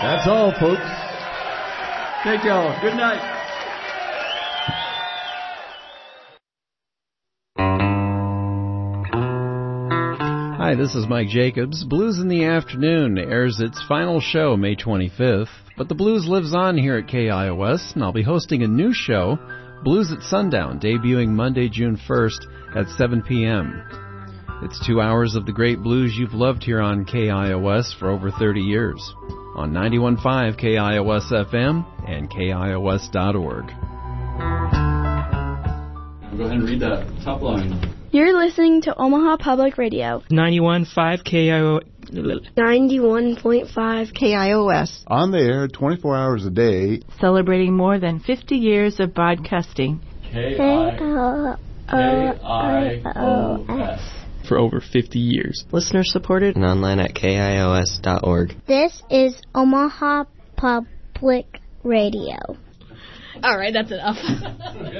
That's all, folks. Thank y'all. Good night. Hi, this is Mike Jacobs. Blues in the Afternoon airs its final show May 25th, but the blues lives on here at KIOS, and I'll be hosting a new show, Blues at Sundown, debuting Monday, June 1st at 7 p.m. It's 2 hours of the great blues you've loved here on KIOS for over 30 years, on 91.5 KIOS FM and KIOS.org. Go ahead and read that top line. You're listening to Omaha Public Radio. 91.5 KIOS. 91.5 KIOS. On the air 24 hours a day. Celebrating more than 50 years of broadcasting. KIOS. For over 50 years. Listener supported and online at KIOS.org. This is Omaha Public Radio. All right, that's enough.